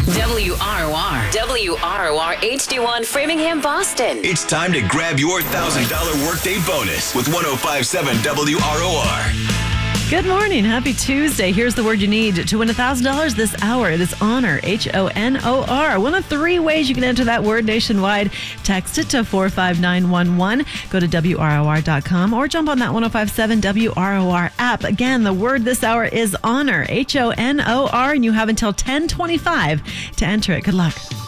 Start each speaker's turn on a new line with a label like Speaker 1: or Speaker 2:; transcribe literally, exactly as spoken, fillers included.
Speaker 1: W R O R. W R O R H D one Framingham, Boston.
Speaker 2: It's time to grab your one thousand dollars workday bonus with one oh five point seven W R O R.
Speaker 3: Good morning. Happy Tuesday. Here's the word you need to win one thousand dollars this hour. It is honor, H O N O R. One of three ways you can enter that word nationwide. Text it to four five nine one one. Go to W R O R dot com or jump on that one oh five point seven W R O R app. Again, the word this hour is honor, H O N O R, and you have until ten twenty-five to enter it. Good luck.